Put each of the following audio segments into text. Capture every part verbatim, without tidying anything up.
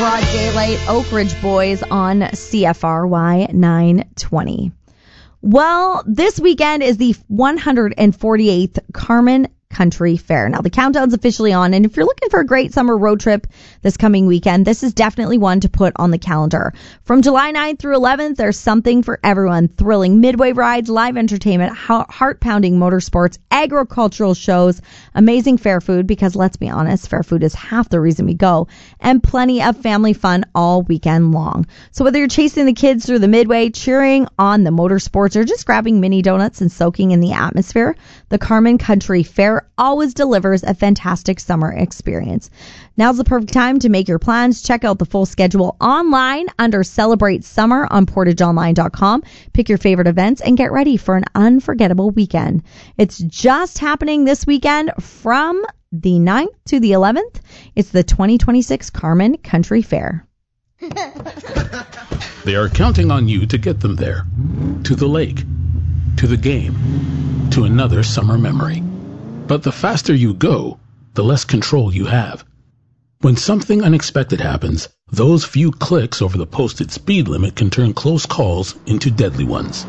broad daylight, Oak Ridge Boys on C F R Y nine twenty. Well, this weekend is the one hundred forty-eighth Carmen Country Fair. Now, the countdown's officially on, and if you're looking for a great summer road trip this coming weekend, this is definitely one to put on the calendar. From July ninth through eleventh, there's something for everyone. Thrilling midway rides, live entertainment, heart-pounding motorsports, agricultural shows, amazing fair food, because let's be honest, fair food is half the reason we go, and plenty of family fun all weekend long. So whether you're chasing the kids through the midway, cheering on the motorsports, or just grabbing mini donuts and soaking in the atmosphere, the Carmen Country Fair always delivers a fantastic summer experience. Now's the perfect time to make your plans. Check out the full schedule online under Celebrate Summer on portage online dot com. Pick your favorite events and get ready for an unforgettable weekend. It's just happening this weekend from the ninth to the eleventh. It's the twenty twenty-six Carmen Country Fair. They are counting on you to get them there. To the lake. To the game. To another summer memory. But the faster you go, the less control you have. When something unexpected happens, those few clicks over the posted speed limit can turn close calls into deadly ones.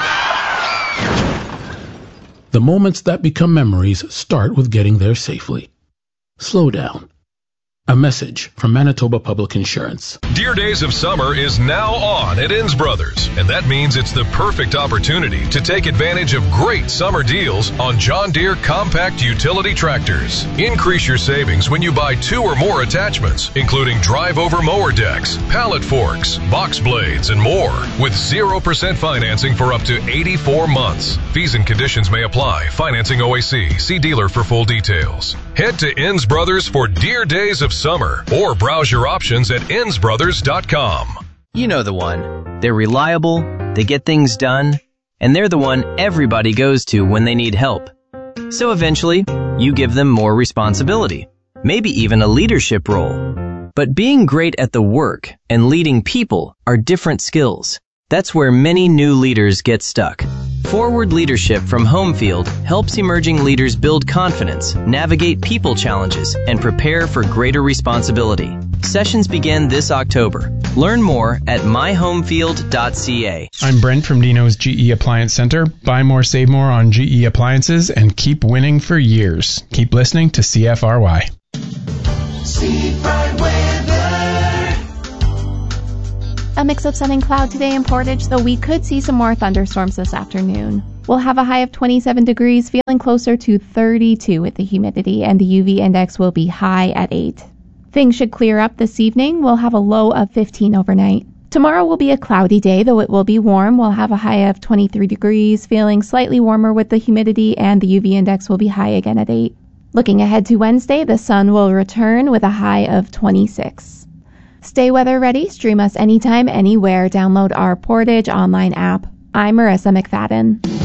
The moments that become memories start with getting there safely. Slow down. A message from Manitoba Public Insurance. Deer Days of Summer is now on at Inns Brothers, and that means it's the perfect opportunity to take advantage of great summer deals on John Deere compact utility tractors. Increase your savings when you buy two or more attachments, including drive-over mower decks, pallet forks, box blades, and more, with zero percent financing for up to eighty-four months. Fees and conditions may apply. Financing O A C. See dealer for full details. Head to Inns Brothers for Deer Days of Summer, or browse your options at ins brothers dot com. You know the one. They're reliable, they get things done, and they're the one everybody goes to when they need help. So eventually, you give them more responsibility, maybe even a leadership role. But being great at the work and leading people are different skills. That's where many new leaders get stuck. Forward Leadership from Homefield helps emerging leaders build confidence, navigate people challenges, and prepare for greater responsibility. Sessions begin this October. Learn more at my homefield dot c a. I'm Brent from Dino's G E Appliance Center. Buy more, save more on G E appliances and keep winning for years. Keep listening to C F R Y. Seafront weather. A mix of sun and cloud today in Portage, though we could see some more thunderstorms this afternoon. We'll have a high of twenty-seven degrees, feeling closer to thirty-two with the humidity, and the U V index will be high at eight. Things should clear up this evening. We'll have a low of fifteen overnight. Tomorrow will be a cloudy day, though it will be warm. We'll have a high of twenty-three degrees, feeling slightly warmer with the humidity, and the U V index will be high again at eight. Looking ahead to Wednesday, the sun will return with a high of twenty-six. Stay weather ready. Stream us anytime, anywhere. Download our Portage online app. I'm Marissa McFadden.